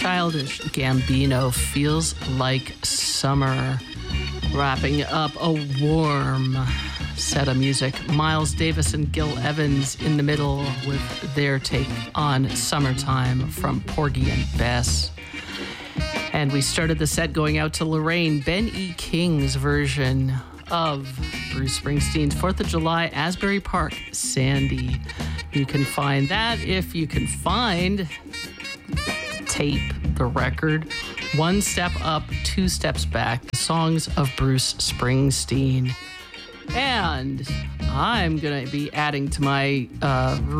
Childish Gambino, Feels Like Summer. Wrapping up a warm set of music, Miles Davis and Gil Evans in the middle with their take on Summertime from Porgy and Bess. And we started the set going out to Lorraine, Ben E. King's version of Bruce Springsteen's 4th of July, Asbury Park, Sandy. You can find that if you can find tape, the record, One Step Up, Two Steps Back, songs of Bruce Springsteen. And I'm going to be adding to my